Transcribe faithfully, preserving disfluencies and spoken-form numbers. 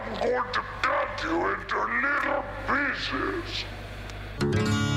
I'm going to cut you into little pieces.